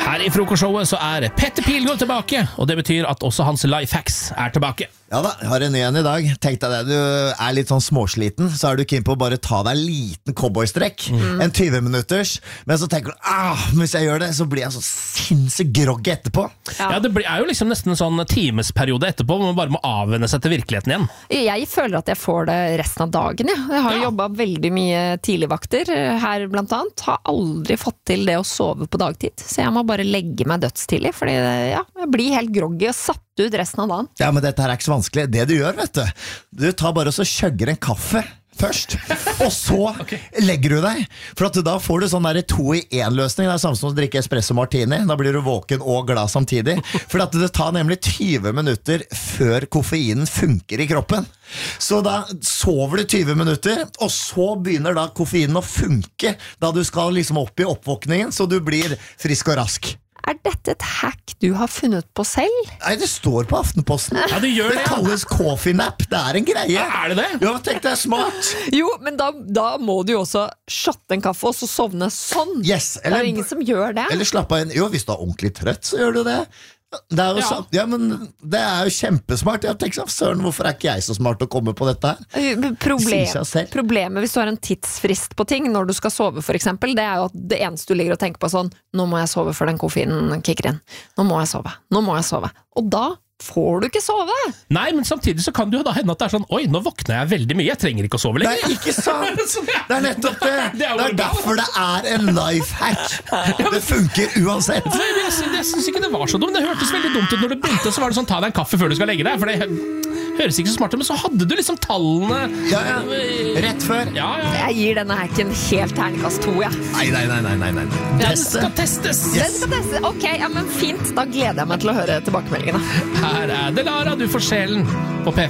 Her I frokostshowet så Petter Pilgaard tilbake, og det betyr at også hans lifehacks tilbake. Ja da, jeg har en ny en I dag. Tenk deg det, du litt sånn småsliten, så du keen på å bare ta deg en liten cowboystrekk, en 20 minutters, men så tenker du, hvis jeg gjør det, så blir jeg så sinnssykt groggy etterpå. Ja, det jo liksom nesten en sånn timesperiode etterpå, hvor man bare må avvenne seg til virkeligheten igjen. Jeg føler at jeg får det resten av dagen, ja. Jeg har jobbet veldig mye tidligvakter her blant annet, har aldri fått til det å sove på dagtid, så jeg må bare legge meg dødstidlig, fordi jeg blir helt groggy og satt ut resten av dagen. Ja, men dette her ikke så vanskelig. Det du gjør, vet du, du tar bare og så kjøgger en kaffe først, og så legger du deg, for at da får du sånn der 2-i-1-løsning, det samme som å drikke espresso martini, da blir du våken og glad samtidig, for at det tar nemlig 20 minutter før koffeinen funker I kroppen. Så da sover du 20 minutter, og så begynner da koffeinen å funke, da du skal liksom opp I oppvåkningen, så du blir frisk og rask. Dette et hack du har funnet på selv? Nei, det står på Aftenposten. Ja, det gjør det. Det kalles coffee nap, det en greie. Ja, det det? Ja, tenk det smart. Jo, men da må du jo også shotte en kaffe, og så sovne sånn. Yes, det jo ingen som gjør det. Eller slapp av inn. Jo, hvis du ordentlig trøtt, så gjør du det. Det jo sant. Ja, men det jo kjempesmart. Jeg tenker sånn, søren, hvorfor ikke jeg så smart å komme på dette her? Problemet hvis du har en tidsfrist på ting når du skal sove for eksempel, det jo at det eneste du ligger og tenker på sånn, nå må jeg sove før den koffeinen kicker inn. Nå må jeg sove. Og da får du ikke sove. Nei, men samtidig så kan det jo da hende at det sånn, oi, nå våkner jeg veldig mye, jeg trenger ikke å sove lenger. Nei, ikke sant. Det nettopp det. Det derfor det en lifehack. Det funker uansett. Jeg synes ikke det var så dumt. Det hørtes veldig dumt ut når du begynte, så var det sånn, ta deg en kaffe før du skal legge deg, for det høres ikke så smart ut, men så hadde du liksom tallene. Ja, rett før. Ja. Jeg gir denne hacken helt terningkast 2, ja. Nei. Den skal testes. Ok, ja, men fint. Da gleder jeg meg til å høre tilbakemeldingene. Her det Lara, du får sjelen på P5.